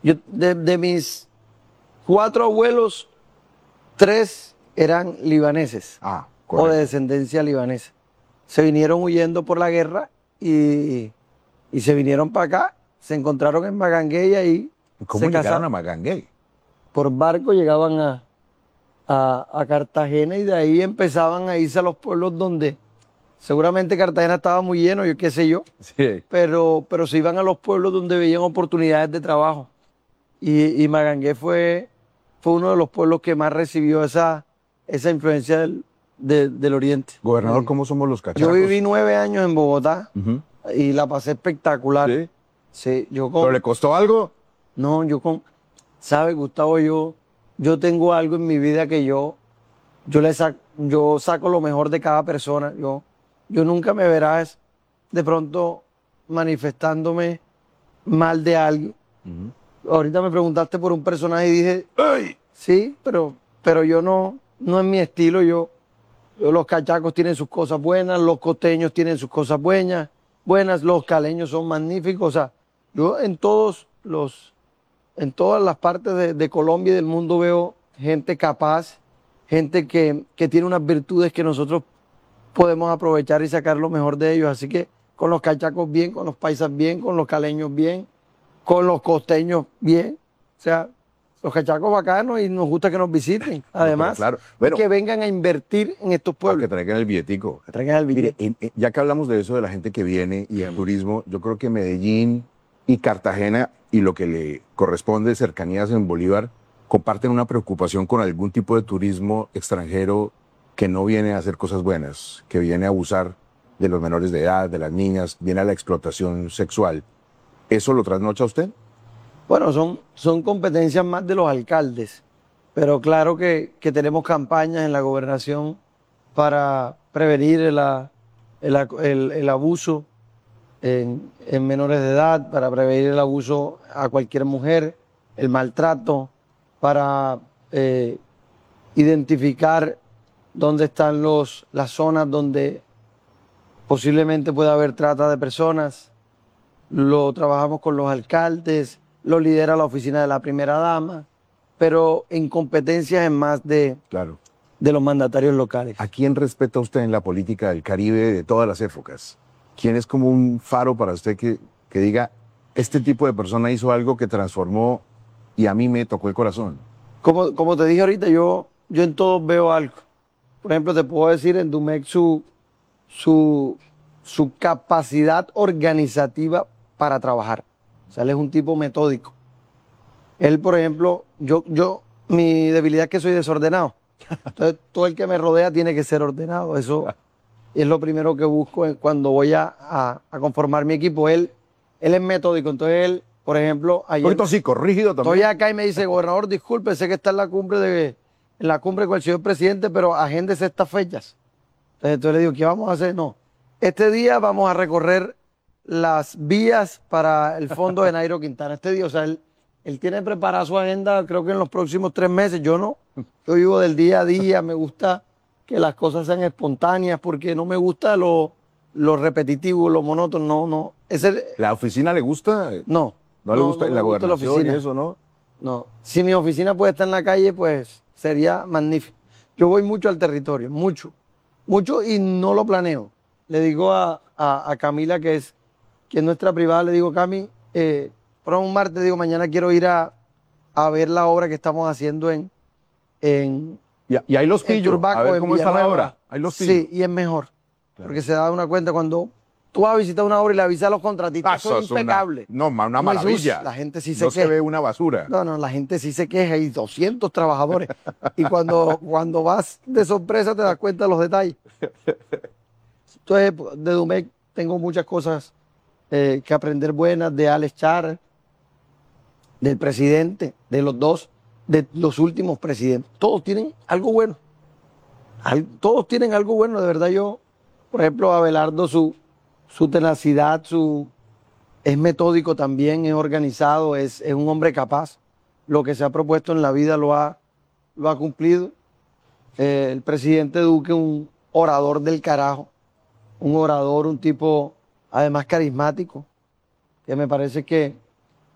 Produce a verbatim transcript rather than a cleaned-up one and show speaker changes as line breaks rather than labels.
Yo, de, de mis cuatro abuelos, tres eran libaneses
Ah,
o
correcto.
de descendencia libanesa. Se vinieron huyendo por la guerra y, y se vinieron para acá, se encontraron en Magangué y ahí
¿Cómo
se
llegaron
casaron.
a Magangué?
Por barco llegaban a, a, a Cartagena y de ahí empezaban a irse a los pueblos donde seguramente Cartagena estaba muy lleno, yo qué sé yo,
Sí.
pero, pero se iban a los pueblos donde veían oportunidades de trabajo. Y, y Magangué fue, fue uno de los pueblos que más recibió esa, esa influencia del, de- del oriente.
Gobernador,
Sí.
¿cómo somos los
Yo
cachacos?
viví nueve años en Bogotá
Ujú.
y la pasé espectacular.
Sí.
Sí, yo
¿Pero
con,
le costó algo?
no, yo con, ¿sabes, Gustavo? Yo, yo tengo algo en mi vida que yo, yo le saco, yo saco lo mejor de cada persona. Yo, yo nunca me verás de pronto manifestándome mal de alguien.
Ujú.
Ahorita me preguntaste por un personaje y dije, ¡ay! Sí, pero, pero yo no, no es mi estilo. Yo, yo- los cachacos tienen sus cosas buenas, los costeños tienen sus cosas buenas, buenas, los caleños son magníficos. O sea, yo en todos los, en todas las partes de, de Colombia y del mundo veo gente capaz, gente que, que tiene unas virtudes que nosotros podemos aprovechar y sacar lo mejor de ellos. Así que con los cachacos bien, con los paisas bien, con los caleños bien, con los costeños bien. O sea, los cachacos bacanos y nos gusta que nos visiten,
pero
además,
claro.
y
Bueno,
que vengan a invertir en estos
para que
pueblos.
traigan el billetico.
Que traigan el
Mire,
billete.
en- en- ya que hablamos de eso, de la gente que viene y el turismo, yo creo que Medellín y Cartagena y lo que le corresponde cercanías en Bolívar comparten una preocupación con algún tipo de turismo extranjero que no viene a hacer cosas buenas, que viene a abusar de los menores de edad, de las niñas, viene a la explotación sexual. ¿Eso lo trasnocha usted?
Bueno, son, son competencias más de los alcaldes, pero claro que, que tenemos campañas en la gobernación para prevenir el, a- el a- el- el abuso en, en menores de edad, para prevenir el abuso a cualquier mujer, el maltrato, para eh, identificar dónde están los, las zonas donde posiblemente pueda haber trata de personas. Lo trabajamos con los alcaldes, lo lidera la oficina de la primera dama, pero en competencias en más de,
Claro.
de los mandatarios locales.
¿A quién respeta usted en la política del Caribe de todas las épocas? ¿Quién es como un faro para usted que, que diga, este tipo de persona hizo algo que transformó y a mí me tocó el corazón?
Como, como te dije ahorita, yo, yo en todos veo algo. Por ejemplo, te puedo decir en Dumec su, su, su capacidad organizativa para trabajar. O sea, él es un tipo metódico. Él, por ejemplo, yo, yo, mi debilidad es que soy desordenado. Entonces, todo el que me rodea tiene que ser ordenado. Eso es lo primero que busco en- cuando voy a, a- a conformar mi equipo. Él, él es metódico. Entonces, él, por ejemplo,
Un
ayer
poquito psicorrígido
estoy
también.
acá y me dice, gobernador, disculpe, sé que está en la cumbre de, en la cumbre con el señor presidente, pero agéndese estas fechas. Entonces, entonces le digo, ¿qué vamos a hacer? No. Este día vamos a recorrer las vías para el fondo de Nairo Quintana. Este día, o sea, él, él tiene preparada su agenda, creo que en los próximos tres meses. Yo no. Yo vivo del día a día, me gusta que las cosas sean espontáneas, porque no me gusta lo, lo repetitivo, lo monótono. No, no. Ese,
¿La oficina le gusta?
no.
¿No le gusta
no me
la
gusta la
gobernación y
oficina.
eso, no?
No, si mi oficina puede estar en la calle, pues sería magnífico. Yo voy mucho al territorio, mucho, mucho y no lo planeo. Le digo a, a- a Camila, que es, que es nuestra privada, le digo, Cami, eh, por un martes, digo, mañana quiero ir a, a ver la obra que estamos haciendo en, en,
Y, y ahí los
en
pillo, a
Turbaco,
ver
en
cómo está la
Villanueva.
obra. Ahí los pillo.
Sí, y es mejor,
Claro.
porque se da una cuenta cuando tú vas a visitar una obra y le avisas a los contratistas,
Ah,
eso es
eso es una-
impecable.
no, ma- una
Uno dice, "Uy,
maravilla.
la gente sí se
No se
queja".
ve una basura.
No, no, la gente sí se queja, hay doscientos trabajadores. Y cuando, cuando vas de sorpresa te das cuenta de los detalles. Entonces, de Dumec tengo muchas cosas eh, que aprender buenas, de Alex Char, del presidente, de los dos, de los últimos presidentes. Todos tienen algo bueno. Al- todos tienen algo bueno, de verdad yo, por ejemplo, Abelardo, su, su tenacidad, su, es metódico también, es organizado, es, es un hombre capaz. Lo que se ha propuesto en la vida lo ha, lo ha cumplido. Eh, el presidente Duque, un orador del carajo, un orador, un tipo además carismático, que me parece que,